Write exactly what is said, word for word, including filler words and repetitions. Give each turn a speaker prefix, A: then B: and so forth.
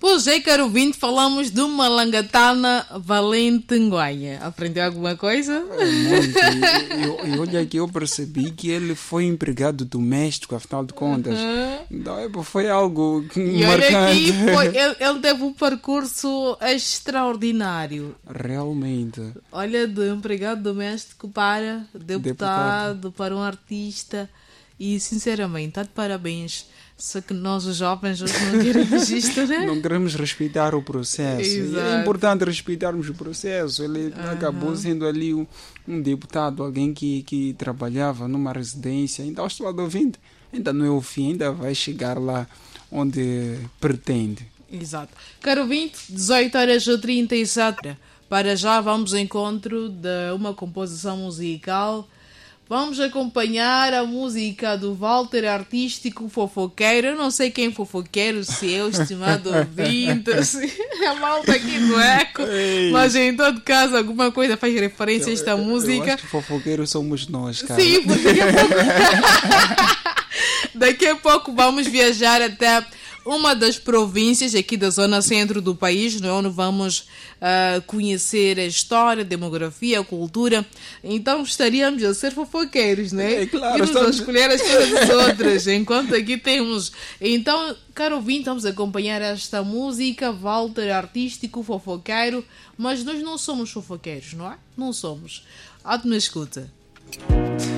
A: Hoje, caro ouvinte, falamos de uma langatana valente nguanha. Aprendeu alguma coisa?
B: É muito. E, e, e olha que eu percebi que ele foi empregado doméstico, afinal de contas. Uhum. Então, foi algo
A: e
B: marcante.
A: Olha aqui, foi, ele, ele teve um percurso extraordinário.
B: Realmente.
A: Olha, de empregado doméstico para deputado, deputado. para um artista. E, sinceramente, está de parabéns. Só que nós, os jovens, hoje não queremos isto, né?
B: Não queremos respeitar o processo.
A: Exato.
B: É importante respeitarmos o processo. Ele uhum. acabou sendo ali um, um deputado, alguém que, que trabalhava numa residência. Então, estou lá ouvindo. Ainda não é o fim, ainda vai chegar lá onde pretende.
A: Exato. Caro ouvinte, dezoito horas e trinta e sete. Para já vamos ao encontro de uma composição musical. Vamos acompanhar a música do Walter Artístico Fofoqueiro. Eu não sei quem é fofoqueiro, se é o estimado ouvinte, se é a malta aqui do Eco. Ei. Mas em todo caso, alguma coisa faz referência a esta
B: eu,
A: música.
B: Eu acho que fofoqueiros somos nós, cara.
A: Sim, porque daqui a pouco... daqui a pouco vamos viajar até uma das províncias aqui da zona centro do país, onde vamos uh, conhecer a história, a demografia, a cultura. Então estaríamos a ser fofoqueiros, né?
B: É claro.
A: Irmos
B: estamos...
A: a escolher as coisas das outras, enquanto aqui temos... Então, caro ouvinte, vamos acompanhar esta música, Walter Artístico Fofoqueiro, mas nós não somos fofoqueiros, não é? Não somos. Ótima escuta.